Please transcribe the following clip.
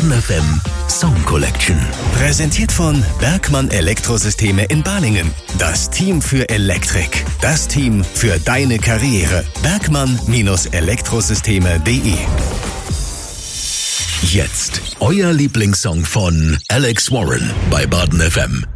Baden FM Song Collection. Präsentiert von Bergmann Elektrosysteme in Balingen. Das Team für Elektrik. Das Team für deine Karriere. Bergmann-Elektrosysteme.de. Jetzt euer Lieblingssong von Alex Warren bei Baden FM.